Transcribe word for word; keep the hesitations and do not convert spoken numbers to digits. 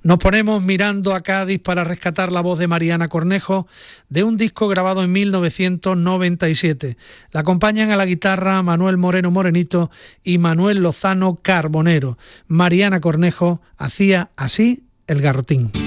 Nos ponemos mirando a Cádiz para rescatar la voz de Mariana Cornejo de un disco grabado en mil novecientos noventa y siete. La acompañan a la guitarra Manuel Moreno Morenito y Manuel Lozano Carbonero. Mariana Cornejo hacía así el garrotín.